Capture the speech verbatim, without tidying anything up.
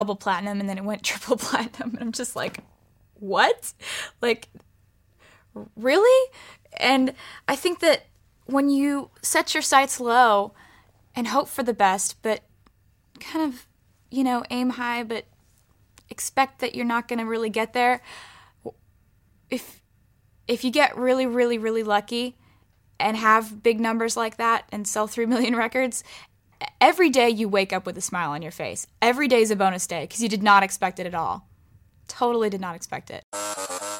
double platinum, and then it went triple platinum. And I'm just like, what? Like, really? And I think that when you set your sights low and hope for the best, but kind of, you know, aim high, but expect that you're not going to really get there, if if you get really, really, really lucky and have big numbers like that and sell three million records, every day you wake up with a smile on your face. Every day is a bonus day because you did not expect it at all. Totally did not expect it.